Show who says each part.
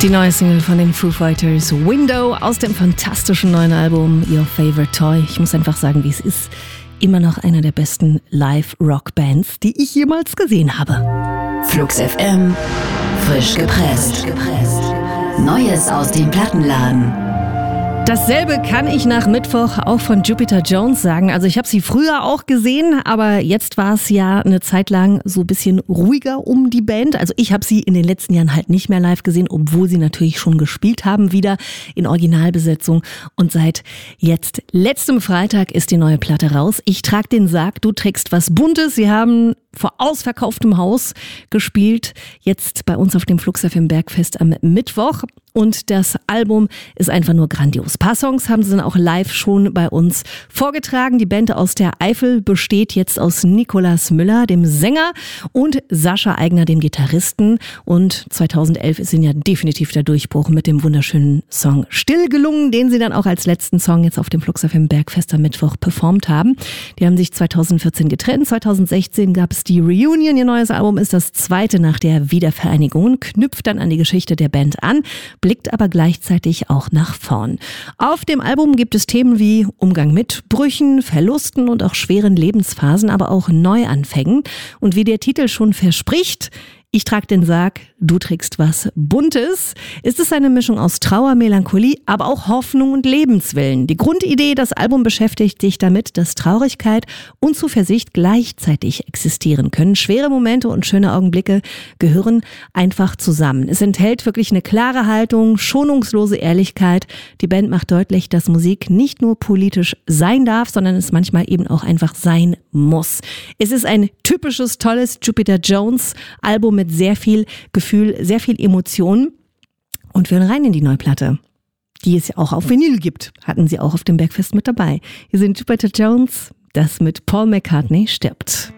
Speaker 1: Die neue Single von den Foo Fighters, Window, aus dem fantastischen neuen Album Your Favorite Toy. Ich muss einfach sagen, wie es ist. Immer noch einer der besten Live-Rock-Bands, die ich jemals gesehen habe.
Speaker 2: Flux FM, frisch gepresst. Neues aus dem Plattenladen.
Speaker 1: Dasselbe kann ich nach Mittwoch auch von Jupiter Jones sagen. Also ich habe sie früher auch gesehen, aber jetzt war es ja eine Zeit lang so ein bisschen ruhiger um die Band. Also ich habe sie in den letzten Jahren halt nicht mehr live gesehen, obwohl sie natürlich schon gespielt haben, wieder in Originalbesetzung. Und seit jetzt, letztem Freitag, ist die neue Platte raus. Ich trage den Sarg, du trägst was Buntes. Sie haben vor ausverkauftem Haus gespielt, jetzt bei uns auf dem Flux FM Bergfest am Mittwoch. Und das Album ist einfach nur grandios. Ein paar Songs haben sie dann auch live schon bei uns vorgetragen. Die Band aus der Eifel besteht jetzt aus Nikolaus Müller, dem Sänger, und Sascha Aigner, dem Gitarristen. Und 2011 ist ihnen ja definitiv der Durchbruch mit dem wunderschönen Song Still gelungen, den sie dann auch als letzten Song jetzt auf dem Flux FM Bergfest am Mittwoch performt haben. Die haben sich 2014 getrennt. 2016 gab es die Reunion. Ihr neues Album ist das zweite nach der Wiedervereinigung, knüpft dann an die Geschichte der Band an, blickt aber gleichzeitig auch nach vorn. Auf dem Album gibt es Themen wie Umgang mit Brüchen, Verlusten und auch schweren Lebensphasen, aber auch Neuanfängen. Und wie der Titel schon verspricht, ich trage den Sarg, du trägst was Buntes, ist es eine Mischung aus Trauer, Melancholie, aber auch Hoffnung und Lebenswillen. Die Grundidee, das Album beschäftigt sich damit, dass Traurigkeit und Zuversicht gleichzeitig existieren können. Schwere Momente und schöne Augenblicke gehören einfach zusammen. Es enthält wirklich eine klare Haltung, schonungslose Ehrlichkeit. Die Band macht deutlich, dass Musik nicht nur politisch sein darf, sondern es manchmal eben auch einfach sein muss. Es ist ein typisches, tolles Jupiter Jones Album mit sehr viel Gefühl, sehr viel Emotion. Und wir hören rein in die neue Platte, die es ja auch auf Vinyl gibt. Hatten sie auch auf dem Bergfest mit dabei. Hier sind Jupiter Jones, das mit Paul McCartney stirbt.